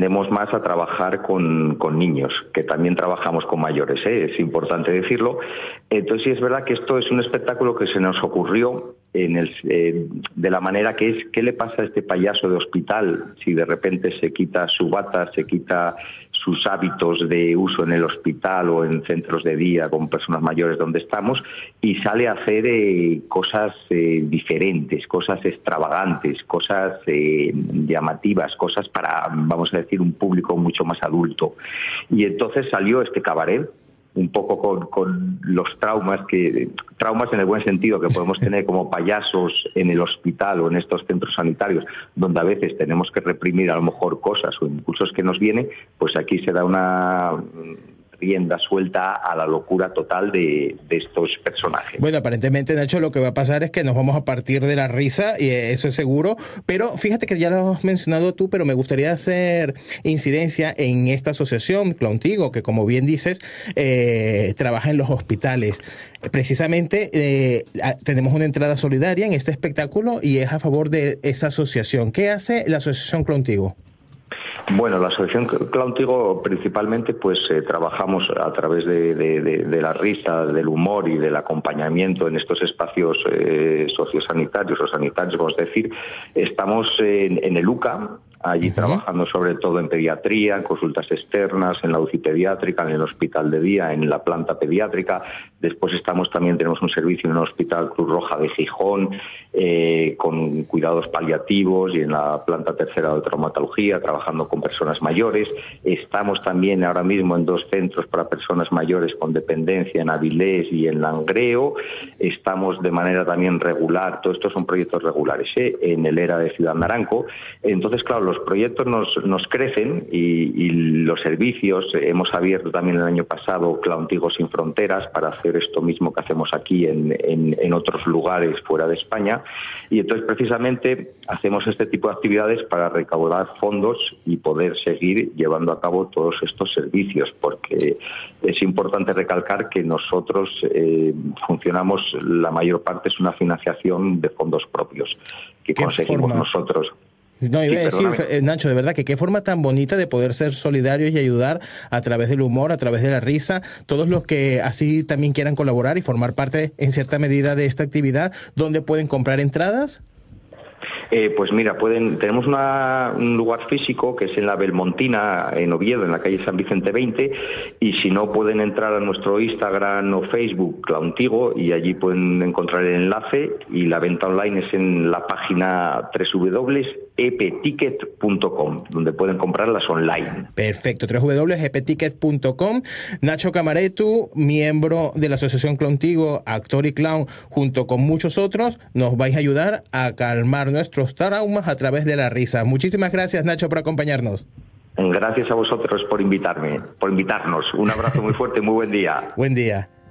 tendemos más a trabajar con niños, que también trabajamos con mayores, es importante decirlo. Entonces sí es verdad que esto es un espectáculo que se nos ocurrió de la manera que es, ¿qué le pasa a este payaso de hospital si de repente se quita su bata, se quita sus hábitos de uso en el hospital o en centros de día con personas mayores donde estamos y sale a hacer cosas diferentes, cosas extravagantes, cosas llamativas, cosas para, vamos a decir, un público mucho más adulto? Y entonces salió este cabaret, un poco con los traumas en el buen sentido que podemos tener como payasos en el hospital o en estos centros sanitarios, donde a veces tenemos que reprimir a lo mejor cosas o impulsos que nos vienen, pues aquí se da una rienda suelta a la locura total de estos personajes. Bueno, aparentemente, Nacho, lo que va a pasar es que nos vamos a partir de la risa, y eso es seguro, pero fíjate que ya lo has mencionado tú, pero me gustaría hacer incidencia en esta asociación Clowntigo, que como bien dices, trabaja en los hospitales. Precisamente tenemos una entrada solidaria en este espectáculo y es a favor de esa asociación. ¿Qué hace la asociación Clowntigo? Bueno, la asociación Clowntigo principalmente pues trabajamos a través de la risa, del humor y del acompañamiento en estos espacios sociosanitarios o sanitarios, vamos a decir. Estamos en el UCA, allí trabajando sobre todo en pediatría, en consultas externas, en la UCI pediátrica, en el hospital de día, en la planta pediátrica. Después tenemos un servicio en el Hospital Cruz Roja de Gijón, con cuidados paliativos, y en la planta tercera de traumatología, trabajando con personas mayores. Estamos también ahora mismo en 2 centros para personas mayores con dependencia, en Avilés y en Langreo. Estamos de manera también regular, todos estos son proyectos regulares, en el ERA de Ciudad Naranco. Entonces, claro, los proyectos nos crecen y los servicios. Hemos abierto también el año pasado Clowntigo Sin Fronteras para hacer esto mismo que hacemos aquí en otros lugares fuera de España. Y entonces precisamente hacemos este tipo de actividades para recaudar fondos y poder seguir llevando a cabo todos estos servicios, porque es importante recalcar que nosotros funcionamos, la mayor parte es una financiación de fondos propios que conseguimos nosotros. No, iba a decir, Nacho, de verdad que qué forma tan bonita de poder ser solidarios y ayudar a través del humor, a través de la risa. Todos los que así también quieran colaborar y formar parte en cierta medida de esta actividad, ¿dónde pueden comprar entradas? Pues mira, tenemos un lugar físico que es en la Belmontina, en Oviedo, en la calle San Vicente 20, y si no pueden entrar a nuestro Instagram o Facebook Clowntigo y allí pueden encontrar el enlace, y la venta online es en la página www.epticket.com, donde pueden comprarlas online. Perfecto, www.epticket.com. Nacho Camaretu, miembro de la asociación Clowntigo, actor y clown, junto con muchos otros, nos vais a ayudar a calmar nuestros traumas a través de la risa. Muchísimas gracias, Nacho, por acompañarnos. Gracias a vosotros por invitarnos. Un abrazo muy fuerte y muy buen día. Buen día.